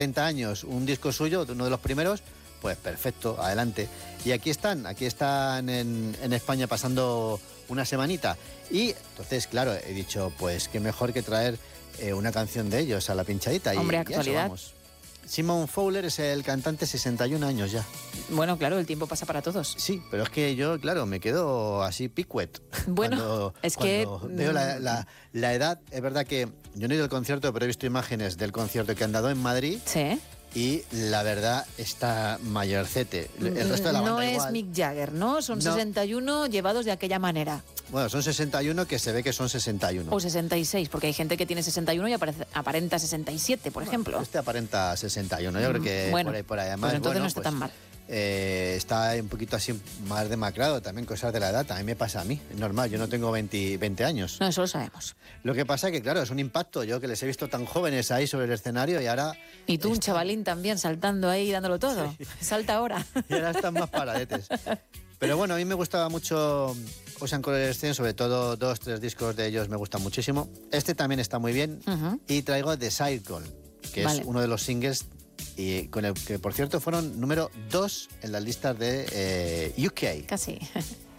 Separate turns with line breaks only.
30 años, un disco suyo, uno de los primeros, pues perfecto, adelante. Y aquí están en España pasando una semanita. Y entonces, claro, he dicho, pues qué mejor que traer una canción de ellos a la pinchadita.
Hombre,
y
actualidad.
eso vamos. Simon Fowler es el cantante, 61 años ya.
Bueno, claro, el tiempo pasa para todos.
Sí, pero es que yo, claro, me quedo así picuet.
Bueno,
cuando veo la edad. Es verdad que yo no he ido al concierto, pero he visto imágenes del concierto que han dado en Madrid.
Sí.
Y la verdad está mayorcete. El resto de la banda
no es
igual.
Mick Jagger, ¿no? Son 61 llevados de aquella manera.
Bueno, son 61 que se ve que son 61.
O 66, porque hay gente que tiene 61 y aparenta 67, por ejemplo.
Este aparenta 61, yo creo que
bueno,
por ahí. Además,
pues entonces no está tan mal.
Está un poquito así más demacrado, también cosas de la edad, también me pasa a mí, es normal, yo no tengo 20 años.
No, eso lo sabemos.
Lo que pasa es que, claro, es un impacto, yo que les he visto tan jóvenes ahí sobre el escenario y ahora...
Y tú, un chavalín también, saltando ahí, dándolo todo. Sí. Salta ahora.
Y ahora están más paradetes. Pero bueno, a mí me gustaba mucho Ocean Coalescence, sobre todo 2-3 discos de ellos me gustan muchísimo. Este también está muy bien. Y traigo The Circle, que es uno de los singles y con el que, por cierto, fueron número 2 en las listas de UK.
Casi.